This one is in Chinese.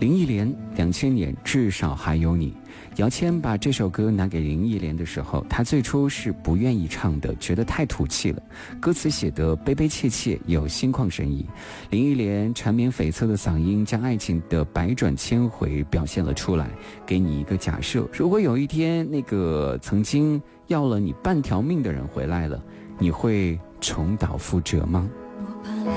林忆莲2000年至少还有你。姚谦把这首歌拿给林忆莲的时候，他最初是不愿意唱的，觉得太土气了，歌词写得悲悲切切，有心旷神怡。林忆莲缠绵悱恻的嗓音将爱情的百转千回表现了出来。给你一个假设，如果有一天那个曾经要了你半条命的人回来了，你会重蹈覆辙吗？